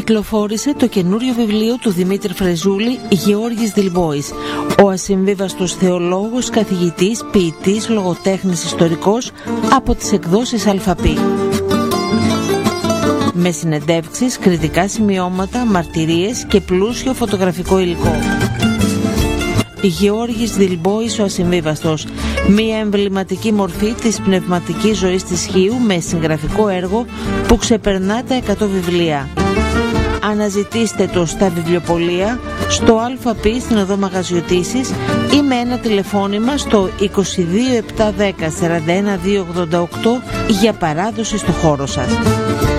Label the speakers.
Speaker 1: κυκλοφόρησε το καινούριο βιβλίο του Δημήτρη Φρεζούλη, Γεώργης Δηλμπόης, ο ασυμβίβαστος θεολόγος, καθηγητής, ποιητής, λογοτέχνης, ιστορικός, από τις εκδόσεις Αλφαπή. Με συνεντεύξεις, κριτικά σημειώματα, μαρτυρίες και πλούσιο φωτογραφικό υλικό. Γεώργης Δηλμπόης ο ασυμβίβαστος, μία εμβληματική μορφή της πνευματικής ζωής της Χίου με συγγραφικό έργο που ξεπερνά τα 100 βιβλία. Αναζητήστε το στα βιβλιοπωλεία, στο ΑΠ στην οδό Μαγαζιωτήσης ή με ένα τηλεφώνημα στο 22 710 41 288 για παράδοση στο χώρο σας.